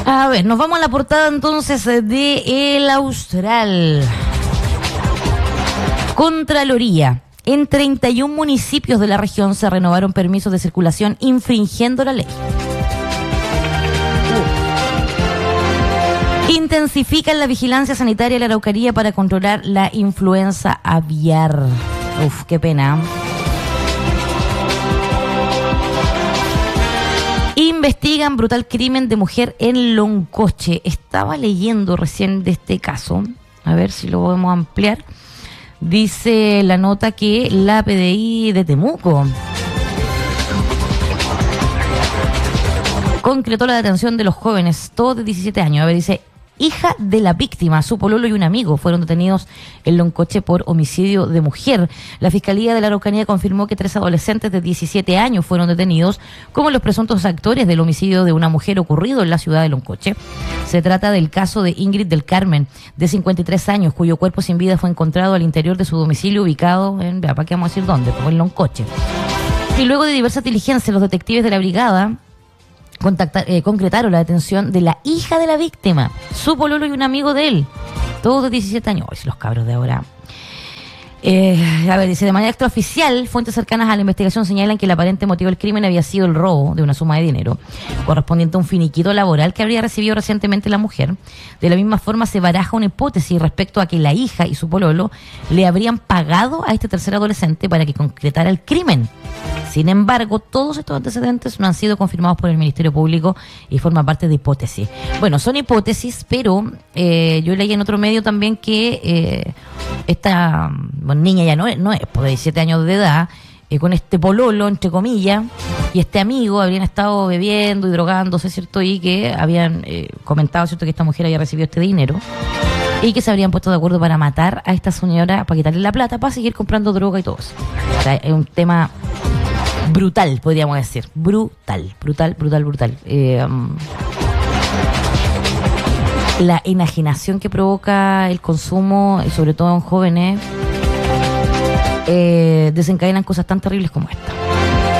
A ver, nos vamos a la portada entonces de El Austral. Contraloría. En 31 municipios de la región se renovaron permisos de circulación infringiendo la ley. Intensifican la vigilancia sanitaria en la Araucanía para controlar la influenza aviar. Uf, qué pena. Investigan brutal crimen de mujer en Loncoche. Estaba leyendo recién de este caso. A ver si lo podemos ampliar. Dice la nota que la PDI de Temuco concretó la detención de los jóvenes, todos de 17 años. A ver, dice, hija de la víctima, su pololo y un amigo fueron detenidos en Loncoche por homicidio de mujer. La Fiscalía de la Araucanía confirmó que 3 adolescentes de 17 años fueron detenidos como los presuntos actores del homicidio de una mujer ocurrido en la ciudad de Loncoche. Se trata del caso de Ingrid del Carmen, de 53 años, cuyo cuerpo sin vida fue encontrado al interior de su domicilio ubicado en, ¿para qué vamos a decir dónde? Pues en Loncoche. Y luego de diversas diligencias, los detectives de la brigada concretaron la detención de la hija de la víctima, su pololo y un amigo de él, todos de 17 años. Ay, los cabros de ahora. A ver, dice, de manera extraoficial, fuentes cercanas a la investigación señalan que el aparente motivo del crimen había sido el robo de una suma de dinero correspondiente a un finiquito laboral que habría recibido recientemente la mujer. De la misma forma, se baraja una hipótesis respecto a que la hija y su pololo le habrían pagado a este tercer adolescente para que concretara el crimen. Sin embargo, todos estos antecedentes no han sido confirmados por el Ministerio Público y forman parte de hipótesis. Bueno, son hipótesis, pero yo leí en otro medio también que esta niña ya no es, por 17 años de edad, con este pololo, entre comillas, y este amigo habrían estado bebiendo y drogándose, ¿cierto? Y que habían comentado, ¿cierto?, que esta mujer había recibido este dinero y que se habrían puesto de acuerdo para matar a esta señora, para quitarle la plata, para seguir comprando droga y todo eso. O sea, es un tema brutal, podríamos decir. Brutal. La enajenación que provoca el consumo, y sobre todo en jóvenes, desencadenan cosas tan terribles como esta.